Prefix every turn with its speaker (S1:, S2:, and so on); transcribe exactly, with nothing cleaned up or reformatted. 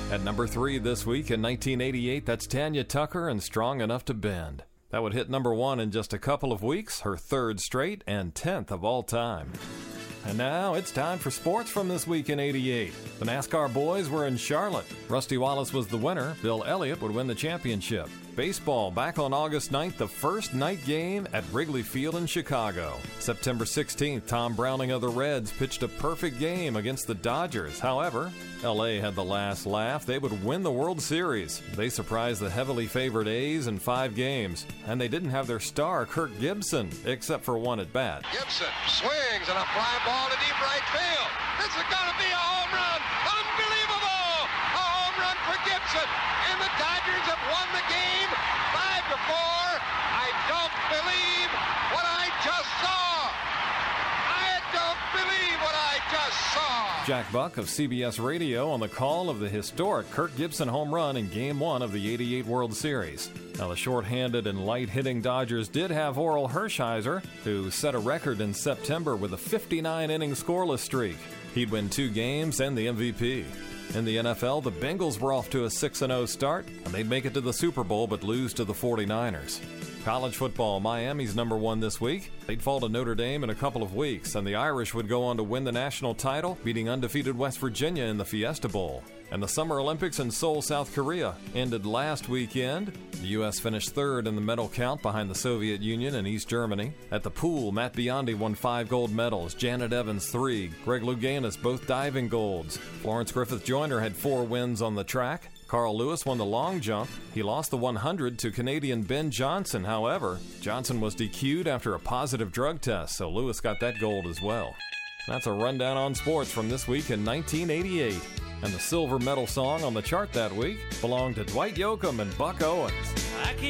S1: At number three this week in nineteen eighty-eight, that's Tanya Tucker and Strong Enough to Bend. That would hit number one in just a couple of weeks, her third straight and tenth of all time. And now it's time for sports from this week in eighty-eight. The NASCAR boys were in Charlotte. Rusty Wallace was the winner. Bill Elliott would win the championship. Baseball back on August ninth, the first night game at Wrigley Field in Chicago. September sixteenth, Tom Browning of the Reds pitched a perfect game against the Dodgers. However, L A had the last laugh. They would win the World Series. They surprised the heavily favored A's in five games. And they didn't have their star, Kirk Gibson, except for one at bat.
S2: Gibson swings and a fly ball to deep right field. This is going to be a home run. Unbelievable! A home run for Gibson. And the Dodgers have won the game five to four. I don't believe what I just saw. I don't believe what I just saw.
S1: Jack Buck of C B S Radio on the call of the historic Kirk Gibson home run in Game one of the eighty-eight World Series. Now, the short-handed and light-hitting Dodgers did have Orel Hershiser, who set a record in September with a fifty-nine inning scoreless streak. He'd win two games and the M V P. In the N F L, the Bengals were off to a six and oh start, and they'd make it to the Super Bowl but lose to the forty-niners. College football, Miami's number one this week. They'd fall to Notre Dame in a couple of weeks, and the Irish would go on to win the national title, beating undefeated West Virginia in the Fiesta Bowl. And the Summer Olympics in Seoul, South Korea ended last weekend. The U S finished third in the medal count behind the Soviet Union and East Germany. At the pool, Matt Biondi won five gold medals, Janet Evans three, Greg Louganis both diving golds. Florence Griffith Joyner had four wins on the track. Carl Lewis won the long jump. He lost the one hundred to Canadian Ben Johnson. However, Johnson was D Q'd after a positive drug test, so Lewis got that gold as well. That's a rundown on sports from this week in nineteen eighty-eight. And the silver medal song on the chart that week belonged to Dwight Yoakam and Buck Owens.